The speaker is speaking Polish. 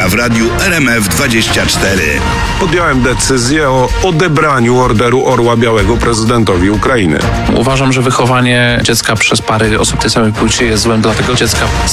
Media w radiu RMF24. Podjąłem decyzję o odebraniu Orderu Orła Białego prezydentowi Ukrainy. Uważam, że wychowanie dziecka przez pary osób tej samej płci jest złem dla tego dziecka.